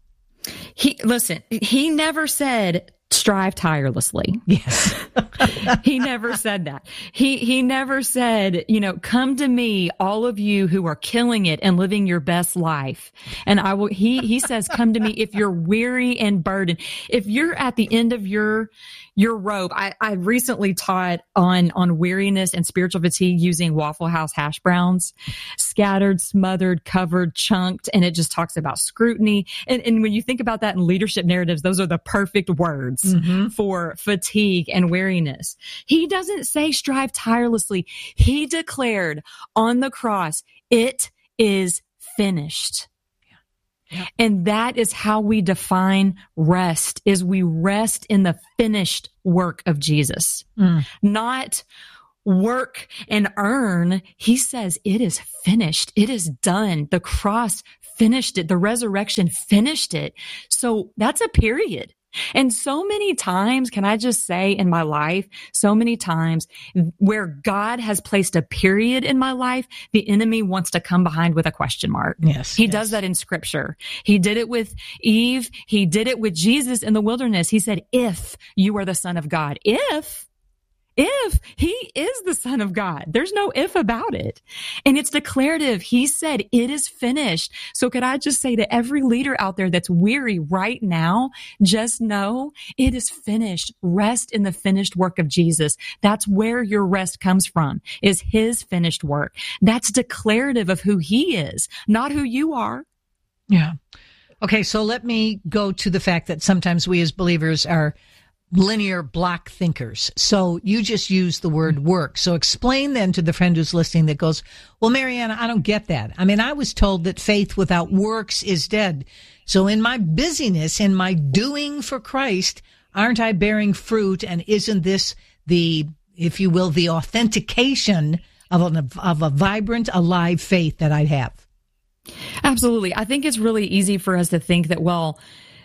He, listen, he never said strive tirelessly. Yes. He never said that. He, he never said, you know, come to me, all of you who are killing it and living your best life. And I will, he, he says, come to me if you're weary and burdened. If you're at the end of your, your rope, I, I recently taught on, on weariness and spiritual fatigue using Waffle House hash browns, scattered, smothered, covered, chunked. And it just talks about scrutiny. And, and when you think about that in leadership narratives, those are the perfect words mm-hmm. for fatigue and weariness. He doesn't say strive tirelessly. He declared on the cross, it is finished. Yeah. And that is how we define rest, is we rest in the finished work of Jesus, mm. not work and earn. He says it is finished. It is done. The cross finished it. The resurrection finished it. So that's a period. And so many times, can I just say in my life, so many times where God has placed a period in my life, the enemy wants to come behind with a question mark. Yes. He yes. does that in scripture. He did it with Eve. He did it with Jesus in the wilderness. He said, if you are the Son of God, if If he is the Son of God, there's no if about it. And it's declarative. He said, it is finished. So could I just say to every leader out there that's weary right now, just know it is finished. Rest in the finished work of Jesus. That's where your rest comes from, is his finished work. That's declarative of who he is, not who you are. Yeah. Okay. So let me go to the fact that sometimes we as believers are linear block thinkers. So you just use the word work. So explain then to the friend who's listening that goes, well, Marianna, I don't get that. I mean, I was told that faith without works is dead. So in my busyness, in my doing for Christ, aren't I bearing fruit? And isn't this the, if you will, the authentication of a, of a vibrant, alive faith that I'd have? Absolutely. I think it's really easy for us to think that, well,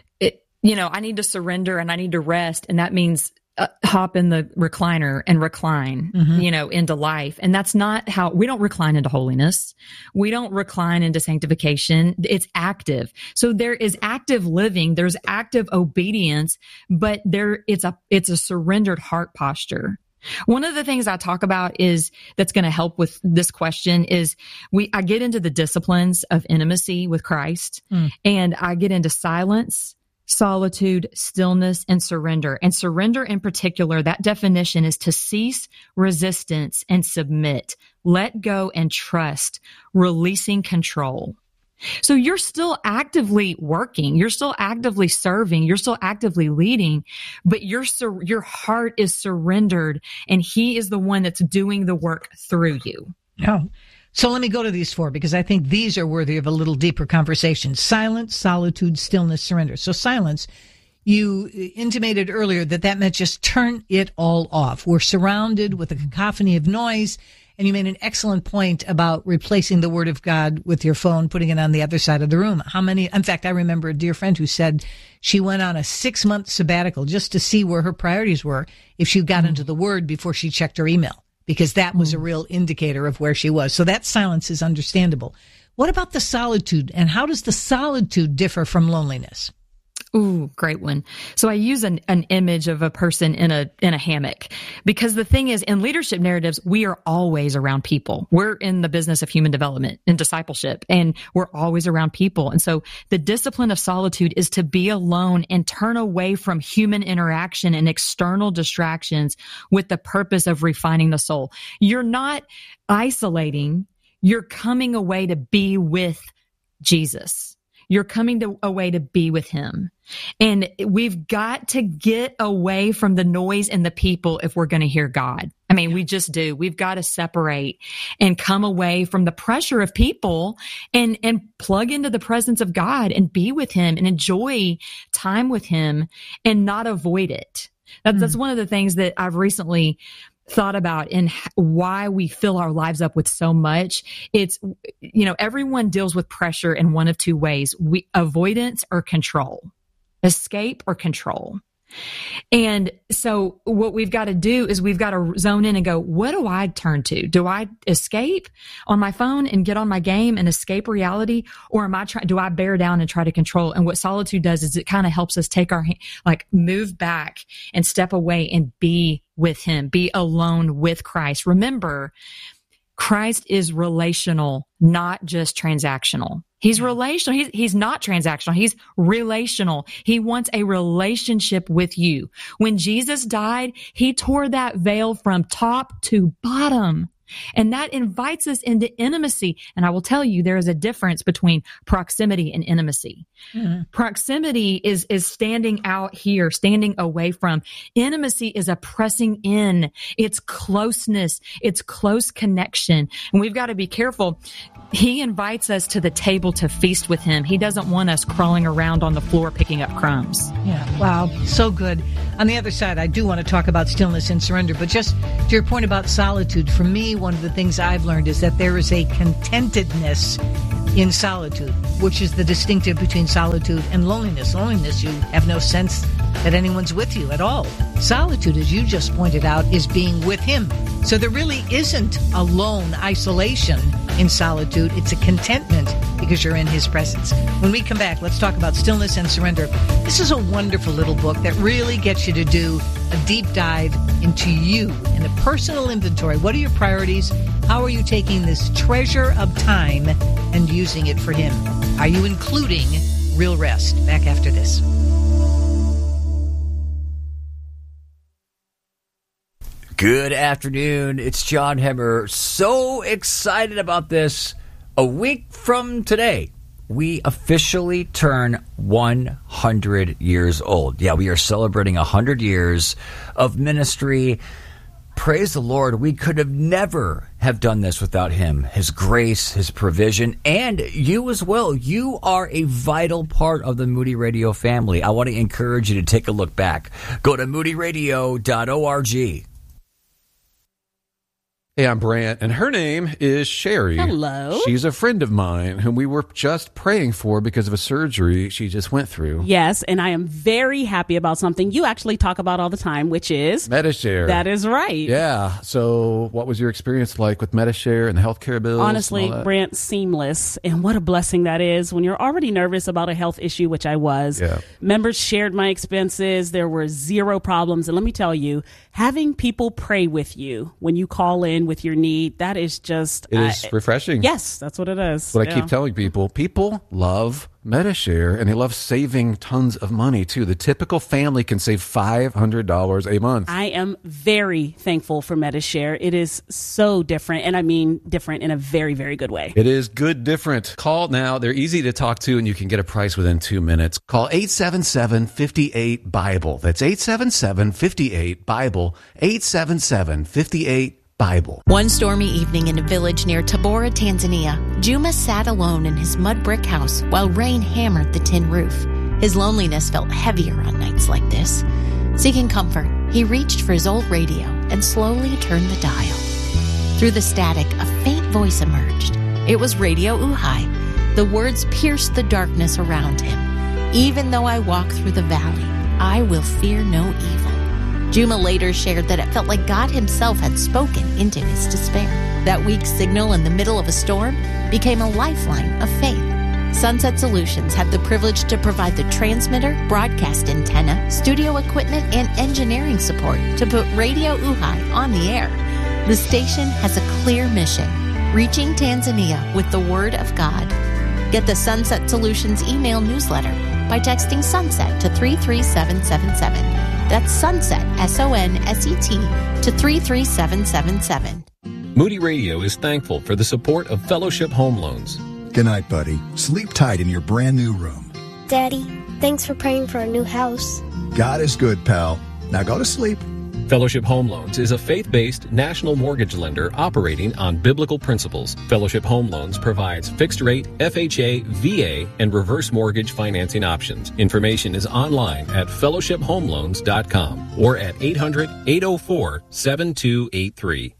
you know, I need to surrender and I need to rest. And that means uh, hop in the recliner and recline, mm-hmm. you know, into life. And that's not how, we don't recline into holiness. We don't recline into sanctification. It's active. So there is active living. There's active obedience, but there it's a, it's a surrendered heart posture. One of the things I talk about is that's going to help with this question is we, I get into the disciplines of intimacy with Christ mm. and I get into silence, solitude, stillness, and surrender. And surrender in particular, that definition is to cease resistance and submit, let go and trust, releasing control. So you're still actively working, you're still actively serving, you're still actively leading, but your sur- your heart is surrendered and he is the one that's doing the work through you. Oh. So let me go to these four because I think these are worthy of a little deeper conversation. Silence, solitude, stillness, surrender. So silence, you intimated earlier that that meant just turn it all off. We're surrounded with a cacophony of noise, and you made an excellent point about replacing the word of God with your phone, putting it on the other side of the room. How many, in fact, I remember a dear friend who said she went on a six month sabbatical just to see where her priorities were if she got mm. into the word before she checked her email, because that was a real indicator of where she was. So that silence is understandable. What about the solitude, and how does the solitude differ from loneliness? Ooh, great one. So I use an, an image of a person in a, in a hammock, because the thing is, in leadership narratives, we are always around people. We're in the business of human development and discipleship, and we're always around people. And so the discipline of solitude is to be alone and turn away from human interaction and external distractions with the purpose of refining the soul. You're not isolating. You're coming away to be with Jesus. You're coming to, away to be with him. And we've got to get away from the noise and the people if we're going to hear God. I mean, we just do. We've got to separate and come away from the pressure of people and, and plug into the presence of God and be with him and enjoy time with him and not avoid it. That, mm. That's one of the things that I've recently thought about in why we fill our lives up with so much, it's, you know, everyone deals with pressure in one of two ways: we avoidance or control, escape or control. And so what we've got to do is we've got to zone in and go, what do I turn to? Do I escape on my phone and get on my game and escape reality? Or am I trying, do I bear down and try to control? And what solitude does is it kind of helps us take our, like move back and step away and be with him, be alone with Christ. Remember, Christ is relational, not just transactional. He's relational. He's, he's not transactional. He's relational. He wants a relationship with you. When Jesus died, he tore that veil from top to bottom. And that invites us into intimacy. And I will tell you, there is a difference between proximity and intimacy. Mm-hmm. Proximity is, is standing out here, standing away from. Intimacy is a pressing in. It's closeness. It's close connection. And we've got to be careful. He invites us to the table to feast with him. He doesn't want us crawling around on the floor picking up crumbs. Yeah. Wow. So good. On the other side, I do want to talk about stillness and surrender, but just to your point about solitude, for me, one of the things I've learned is that there is a contentedness in solitude, which is the distinctive between solitude and loneliness. Loneliness, you have no sense that anyone's with you at all. Solitude, as you just pointed out, is being with him. So there really isn't a lone isolation in solitude. It's a contentment because you're in his presence. When we come back, let's talk about stillness and surrender. This is a wonderful little book that really gets you to do a deep dive into you and a personal inventory. What are your priorities? How are you taking this treasure of time and using it for him? Are you including real rest? Back after this. Good afternoon. It's John Hemmer. So excited about this. A week from today, we officially turn one hundred years old. Yeah, we are celebrating one hundred years of ministry. Praise the Lord. We could have never have done this without him, his grace, his provision, and you as well. You are a vital part of the Moody Radio family. I want to encourage you to take a look back. Go to moody radio dot org. Hey, I'm Brant, and her name is Sherry. Hello. She's a friend of mine whom we were just praying for because of a surgery she just went through. Yes, and I am very happy about something you actually talk about all the time, which is Medi-Share. That is right. Yeah. So what was your experience like with Medi-Share and the healthcare bills? Honestly, Brant, seamless. And what a blessing that is when you're already nervous about a health issue, which I was. Yeah. Members shared my expenses. There were zero problems. And let me tell you, having people pray with you when you call in with your need, that is just... It is uh, refreshing. Yes, that's what it is. What yeah. I keep telling people, people love Medi-Share, and they love saving tons of money, too. The typical family can save five hundred dollars a month. I am very thankful for Medi-Share. It is so different, and I mean different in a very, very good way. It is good different. Call now. They're easy to talk to, and you can get a price within two minutes. Call eight seven seven, five eight, Bible. That's eight seven seven, five eight, Bible. eight seven seven, five eight, Bible. One stormy evening in a village near Tabora, Tanzania, Juma sat alone in his mud brick house while rain hammered the tin roof. His loneliness felt heavier on nights like this. Seeking comfort, he reached for his old radio and slowly turned the dial. Through the static, a faint voice emerged. It was Radio Uhai. The words pierced the darkness around him. Even though I walk through the valley, I will fear no evil. Juma later shared that it felt like God himself had spoken into his despair. That weak signal in the middle of a storm became a lifeline of faith. Sunset Solutions had the privilege to provide the transmitter, broadcast antenna, studio equipment, and engineering support to put Radio Uhai on the air. The station has a clear mission, reaching Tanzania with the Word of God. Get the Sunset Solutions email newsletter by texting SUNSET to three three seven seven seven. That's SUNSET, S O N S E T, to three three seven seven seven. Moody Radio is thankful for the support of Fellowship Home Loans. Good night, buddy. Sleep tight in your brand new room. Daddy, thanks for praying for our new house. God is good, pal. Now go to sleep. Fellowship Home Loans is a faith-based national mortgage lender operating on biblical principles. Fellowship Home Loans provides fixed-rate, F H A, V A, and reverse mortgage financing options. Information is online at fellowship home loans dot com or at eight hundred, eight oh four, seven two eight three.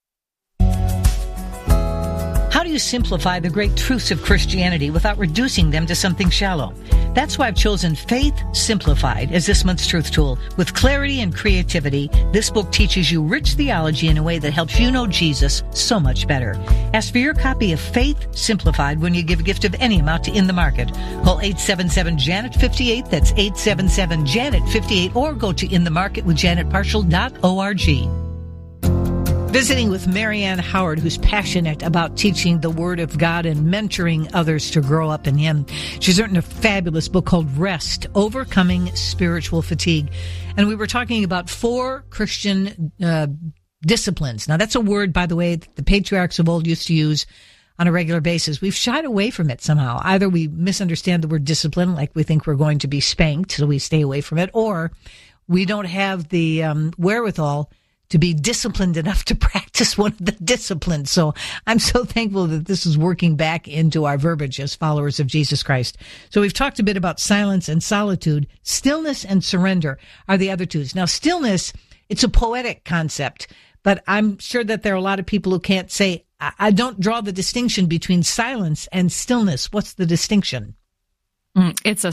How do you simplify the great truths of Christianity without reducing them to something shallow? That's why I've chosen Faith Simplified as this month's truth tool. With clarity and creativity, this book teaches you rich theology in a way that helps you know Jesus so much better. Ask for your copy of Faith Simplified when you give a gift of any amount to In the Market. Call eight seven seven, Janet fifty-eight. That's eight seven seven, Janet fifty-eight. Or go to in the market with janet partial dot org. Visiting with Marianne Howard, who's passionate about teaching the Word of God and mentoring others to grow up in Him. She's written a fabulous book called Rest, Overcoming Spiritual Fatigue. And we were talking about four Christian uh, disciplines. Now, that's a word, by the way, that the patriarchs of old used to use on a regular basis. We've shied away from it somehow. Either we misunderstand the word discipline, like we think we're going to be spanked, so we stay away from it, or we don't have the um, wherewithal to be disciplined enough to practice one of the disciplines. So I'm so thankful that this is working back into our verbiage as followers of Jesus Christ. So we've talked a bit about silence and solitude. Stillness and surrender are the other twos. Now, stillness, it's a poetic concept, but I'm sure that there are a lot of people who can't say, I don't draw the distinction between silence and stillness. What's the distinction? It's a